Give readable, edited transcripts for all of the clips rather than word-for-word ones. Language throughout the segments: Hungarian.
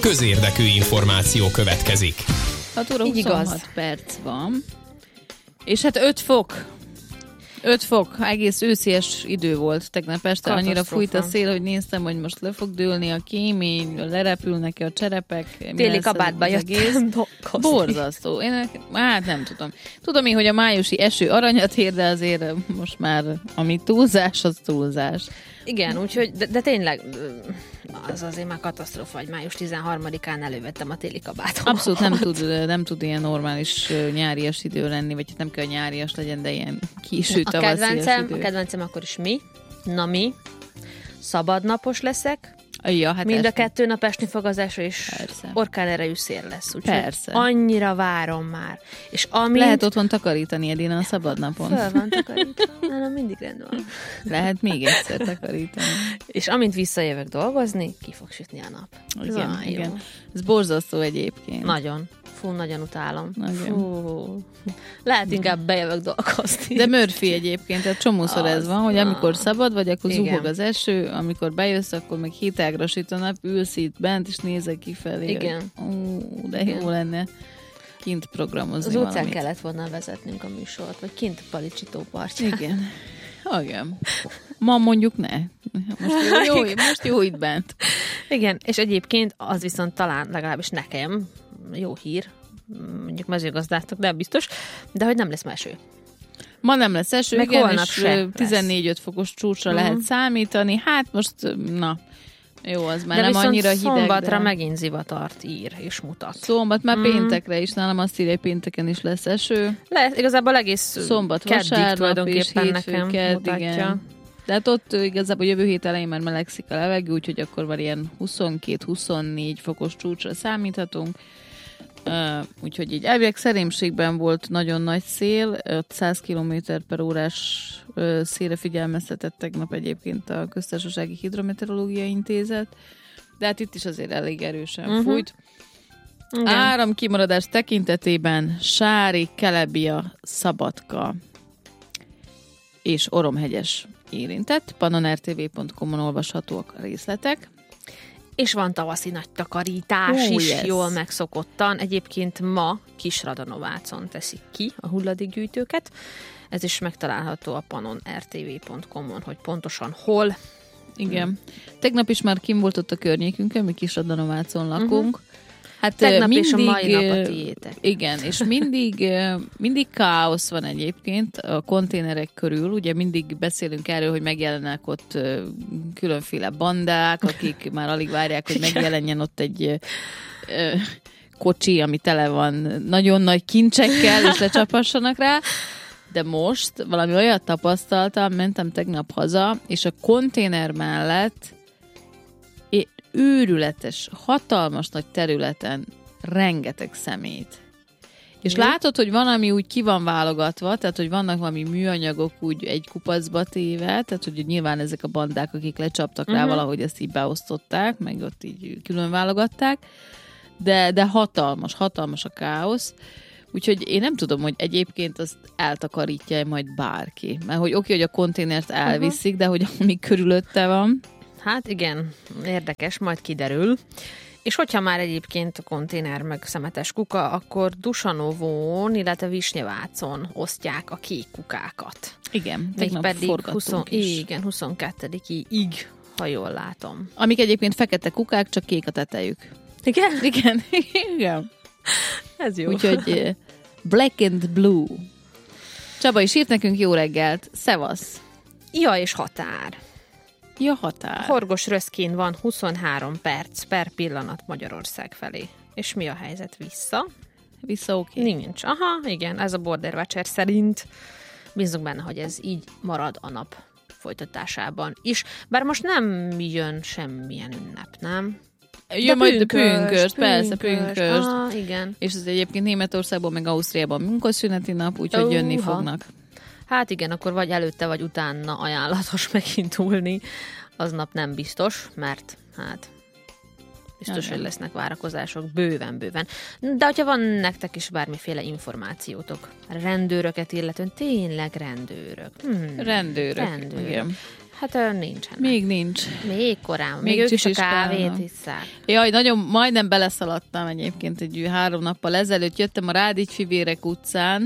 Közérdekű információ következik. 6 óra 26 perc van. És hát 5 fok. 5 fok, egész őszies idő volt tegnap este, annyira fújt a szél, hogy néztem, hogy most le fog dőlni a kémény, lerepülnek a cserepek. Téli kabátba jöttem dolgozni. Borzasztó. Hát nem tudom. Tudom én, hogy a májusi eső aranyat ér, de azért most már ami túlzás, az túlzás. Igen, úgyhogy, de tényleg az azért már katasztrófa, hogy május 13-án elővettem a téli kabátot. Abszolút nem tud ilyen normális nyárias idő lenni, vagy nem kell nyárias legyen, de ilyen késő tavaszias idő. A kedvencem akkor is mi? Szabadnapos leszek. Ja, hát mind a 2 nap esni fog az eső, és orkán erejű szél lesz. Úgyhogy annyira várom már. És lehet otthon takarítani, Edina, a szabad napon. Föl van takarítva. Nálam mindig rendben van. Lehet még egyszer takarítani. És amint visszajövök dolgozni, ki fog sütni a nap. Igen. Ez borzasztó egyébként. Nagyon. Nagyon utálom. Nagyon. Lehet inkább bejövök dolgozni. De Murphy egyébként, tehát csomószor ez van, hogy amikor szabad vagy, akkor zuhog az eső, amikor bejössz, akkor meg hétágrasít a nap, ülsz itt bent, és nézek kifelé. Igen. De jó lenne kint programozni az utcán valamit. kellett volna vezetnünk a műsort, vagy kint Palicsitó partján. Igen. Ma mondjuk ne. Most jó itt bent. Igen, és egyébként az viszont talán legalábbis nekem jó hír, mondjuk mezőgazdáltak, de biztos, de hogy nem lesz ma eső. Ma nem lesz eső, meg igen, és 14-5 fokos csúcsra lehet számítani. Hát most, jó, az már de nem annyira hideg. Szombatra megint zivatart ír és mutat. Szombat, már péntekre is, nálam azt írja, hogy pénteken is lesz eső. Igazából egész szombat, vasárnap és hétfő, igen. De hát ott igazából jövő hét elején már melegszik a levegő, úgyhogy akkor már ilyen 22-24 fokos csúcsra számíthatunk. Úgyhogy így elvileg Szerémségben volt nagyon nagy szél, 100 km/h szélre figyelmeztetett tegnap egyébként a Köztársasági Hidrometeorológiai Intézet, de hát itt is azért elég erősen fújt. Áramkimaradás tekintetében Sári, Kelebia, Szabadka és Oromhegyes érintett. pannonrtv.com-on olvashatóak a részletek. És van tavaszi nagy takarítás is, jól megszokottan. Egyébként ma Kisradanovácon teszik ki a hulladékgyűjtőket. Ez is megtalálható a pannonrtv.com-on, hogy pontosan hol. Igen. Tegnap is már kim volt ott a környékünkön, mi Kisradanovácon lakunk. Hát tegnap mindig, és a mai nap a tiétek. Igen, és mindig káosz van egyébként a konténerek körül. Ugye mindig beszélünk erről, hogy megjelennek ott különféle bandák, akik már alig várják, hogy megjelenjen ott egy kocsi, ami tele van nagyon nagy kincsekkel, és lecsapassanak rá. De most valami olyat tapasztaltam, mentem tegnap haza, és a konténer mellett őrületes, hatalmas nagy területen rengeteg szemét. És látod, hogy van, ami úgy ki van válogatva, tehát, hogy vannak valami műanyagok úgy egy kupacba téve, tehát, hogy nyilván ezek a bandák, akik lecsaptak rá, valahogy ezt így beosztották, meg ott így külön válogatták, de hatalmas a káosz. Úgyhogy én nem tudom, hogy egyébként azt eltakarítja majd bárki. Mert hogy oké, hogy a konténert elviszik, de hogy ami körülötte van. Hát igen, érdekes, majd kiderül. És hogyha már egyébként a konténer meg szemetes kuka, akkor Dusanovón, illetve Visnyevácon osztják a kék kukákat. Igen, tegnap forgattunk is. Igen, 22-ig, ha jól látom. Amik egyébként fekete kukák, csak kék a tetejük. Igen? Igen. Ez jó. Úgyhogy black and blue. Csaba is írt nekünk jó reggelt. Szevasz. Ja, és határ. Ja, határ. Horgos Röszkén van 23 perc per pillanat Magyarország felé. És mi a helyzet vissza? Vissza oké. Nincs. Aha, igen, ez a Border Watcher szerint. Bízunk benne, hogy ez így marad a nap folytatásában is. Bár most nem jön semmilyen ünnep, nem? Jön majd a pünköst, persze, pünköst. Igen. És ez egyébként Németországban, meg Ausztriában munkaszüneti nap, úgyhogy jönni fognak. Hát igen, akkor vagy előtte, vagy utána ajánlatos megindulni. Aznap nem biztos, mert hát biztos, hogy lesznek várakozások bőven. De hogyha van nektek is bármiféle információtok, rendőröket illetően, tényleg rendőrök. Rendőrök. Igen. Hát nincsen. Még nincs. Még korán. Még ők is a kávét isszák. Jaj, nagyon majdnem beleszaladtam egyébként egy 3 nappal ezelőtt. Jöttem a Rádics-Fivérek utcán,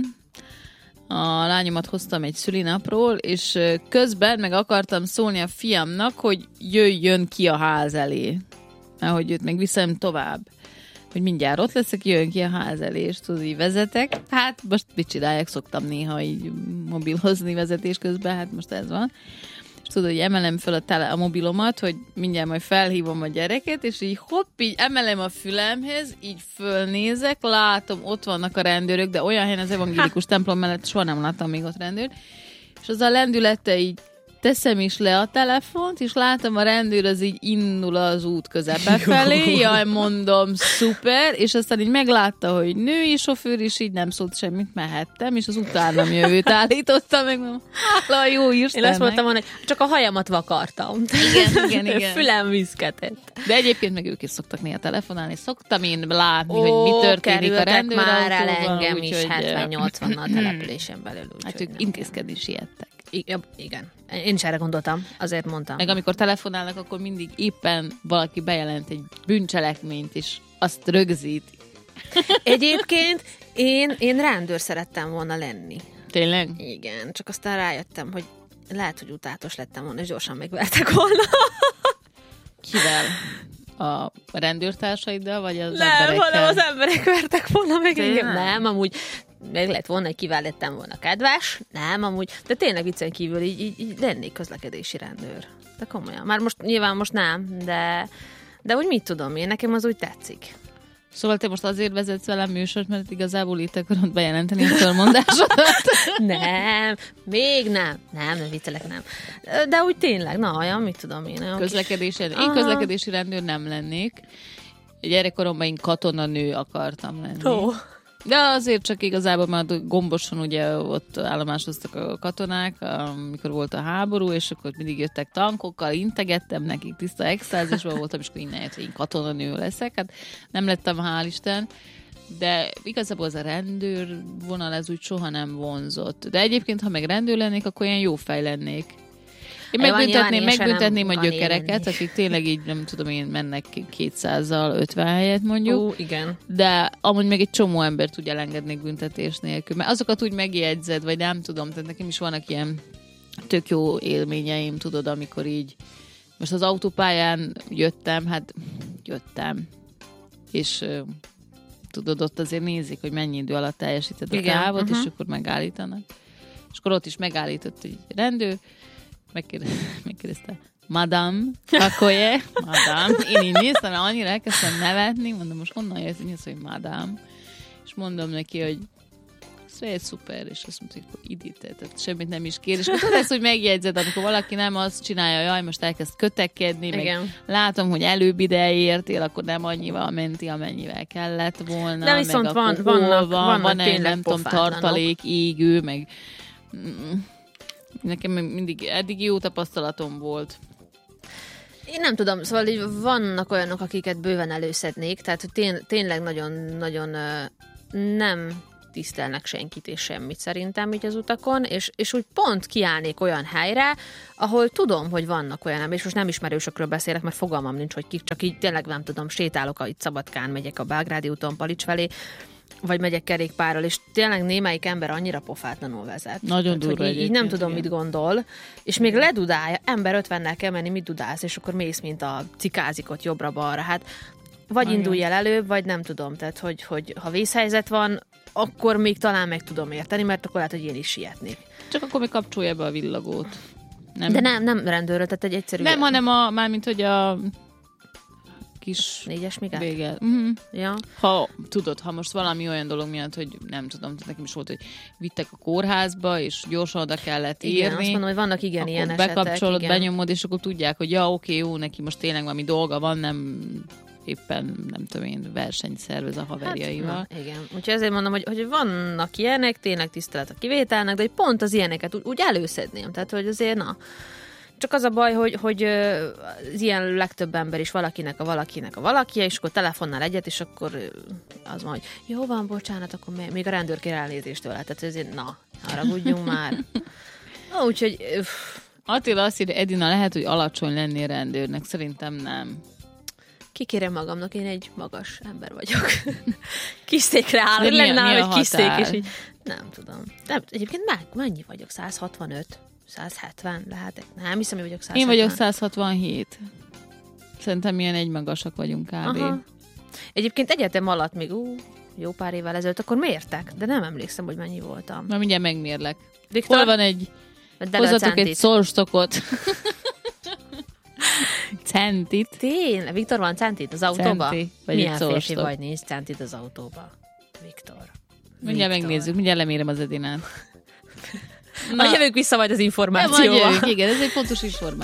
a lányomat hoztam egy szülinapról, és közben meg akartam szólni a fiamnak, hogy jöjjön ki a ház elé. Mert hogy őt meg viszem tovább. Hogy mindjárt ott leszek, jöjjön ki a ház elé, és tudod, így vezetek. Hát most mit csinálják, szoktam néha így mobilozni vezetés közben, hát most ez van. És tudod, hogy emelem fel a mobilomat, hogy mindjárt majd felhívom a gyereket, és így hopp, így emelem a fülemhez, így fölnézek, látom, ott vannak a rendőrök, de olyan helyen az evangélikus templom mellett soha nem láttam még ott rendőrt, és az a lendülete így teszem is le a telefont, és látom a rendőr az így indul az út közepe felé, jaj, mondom, szuper, és aztán így meglátta, hogy női sofőr, és így nem szólt semmit, mehettem, és az utánam jövőt állította meg, mondom, hála jó Istennek. Én azt mondtam volna, hogy csak a hajamat vakartam. Igen. Fülem viszketett. De egyébként meg ők is szoktak néha telefonálni, szoktam én látni, hogy mi történik a rendőrautóban. Már el engem is 70-80-nal településen belül. Hát ők intézkedni siettek. Igen. Én is erre gondoltam, azért mondtam. Meg amikor telefonálnak, akkor mindig éppen valaki bejelent egy bűncselekményt, és azt rögzíti. Egyébként én rendőr szerettem volna lenni. Tényleg? Igen, csak aztán rájöttem, hogy lehet, hogy utálatos lettem volna, és gyorsan megvertek volna. Kivel? A rendőrtársaiddal, vagy az emberekkel? Nem, hanem az emberek vertek volna meg engem. Nem, amúgy meg lett volna, hogy kivel lettem volna kedves. Nem, amúgy, de tényleg viccen kívül így lennék közlekedési rendőr. De komolyan. Már most nyilván most nem, de úgy mit tudom én, nekem az úgy tetszik. Szóval te most azért vezetsz velem műsort, mert igazából itt akarod bejelenteni a fölmondásodat? Nem, még nem. Nem, viccelek, nem. De úgy tényleg, na, olyan, mit tudom én. Én közlekedési rendőr nem lennék. Gyerekkoromban én katonanő akartam lenni. Oh. De azért csak igazából már Gomboson ugye ott állomásoztak a katonák, amikor volt a háború, és akkor mindig jöttek tankokkal, integettem nekik, tiszta extázisban voltam, és akkor innen jött, hogy én katonanő leszek. Hát nem lettem, hál' Isten, de igazából az a rendőr vonal ez úgy soha nem vonzott. De egyébként, ha meg rendőr lennék, akkor ilyen jó fej lennék. Én megbüntetném a gyökereket, akik tényleg így, nem tudom én, mennek 200-zal 50 helyet mondjuk. Igen. De amúgy meg egy csomó embert úgy elengednék büntetés nélkül. Mert azokat úgy megjegyzed, vagy nem tudom, tehát nekem is vannak ilyen tök jó élményeim, tudod, amikor így most az autópályán jöttem, és tudod, ott azért nézik, hogy mennyi idő alatt teljesíted a távot, és akkor megállítanak. És akkor ott is megállított egy rendőr, megkérdezte, Madame, kakoje? Madame. Én így néztem, mert annyira elkezdtem nevetni, mondom, most honnan jössz, így hogy Madame. És mondom neki, hogy ez szuper, és azt mondta, hogy idite, tehát semmit nem is kér. És akkor tudod ezt, hogy megjegyzed, amikor valaki nem azt csinálja, jaj, most elkezd kötekedni, meg látom, hogy előbb ide értél, akkor nem annyival menti, amennyivel kellett volna. De viszont meg van egy, nem tudom, tartalék, égő, meg... Nekem mindig eddig jó tapasztalatom volt. Én nem tudom, szóval így vannak olyanok, akiket bőven előszednék, tehát hogy tényleg nagyon nem tisztelnek senkit és semmit szerintem így az utakon, és úgy pont kiállnék olyan helyre, ahol tudom, hogy vannak olyan ember, és most nem ismerősökről beszélek, mert fogalmam nincs, hogy kik, csak így tényleg nem tudom, sétálok itt Szabadkán, megyek a Belgrádi úton Palics felé, vagy megyek kerékpárral, és tényleg némelyik ember annyira pofátlanul vezet. Nagyon durva így nem tudom, mit gondol, és még ledudálja, ember 50-nel kell menni, mit dudálsz, és akkor mész, mint a cikázikot jobbra-balra. Hát vagy indulj el előbb, vagy nem tudom, tehát hogy ha vészhelyzet van, akkor még talán meg tudom érteni, mert akkor lehet, hogy én is sietnék. Csak akkor még kapcsolja be a villagót. Nem. De nem rendőrre, tehát egy egyszerű... Nem, hanem mármint, hogy a kis... 4-es migát? Vége. Ja. Ha most valami olyan dolog miatt, hogy nem tudom, nekem is volt, hogy vittek a kórházba, és gyorsan oda kellett írni. Igen, azt mondom, hogy vannak ilyen esetek. Bekapcsolod, benyomod, és akkor tudják, hogy jó, neki most tényleg valami dolga van, nem éppen, nem tudom én, versenyt szervez a haverjaival. Hát, igen. Úgyhogy ezért mondom, hogy vannak ilyenek, tényleg tisztelet a kivételnek, de hogy pont az ilyeneket úgy előszedném. Tehát, hogy azért csak az a baj, hogy az ilyen legtöbb ember is valakinek a valakije, és akkor telefonnál egyet, és akkor az van, hogy jó van, bocsánat, akkor még a rendőr kér elnézést tőle. Tehát ezért, haragudjunk már. Úgyhogy Attila azt írja, Edina, lehet, hogy alacsony lennél rendőrnek. Szerintem nem. Kikérem magamnak, én egy magas ember vagyok. Kis székre áll, lenne egy kis szék, és így... Nem tudom. Nem, egyébként mennyi vagyok? 165? 170 lehetek? Nem hiszem, hogy vagyok 170. Én vagyok 167. Szerintem milyen egymagasak vagyunk kb. Aha. Egyébként egyetem alatt még jó pár évvel ezelőtt, akkor mértek, de nem emlékszem, hogy mennyi voltam. Na mindjárt megmérlek. Viktor? Hol van egy... Hozzatok egy szólstokot. Centit. Tényleg? Viktor, van centit az autóba? Centi, vagy milyen férfi vagy, nincs centit az autóba? Viktor. Mindjárt megnézzük, mindjárt lemérem az Edinát. Majd jövünk vissza majd az információval. Igen, ez egy fontos információ.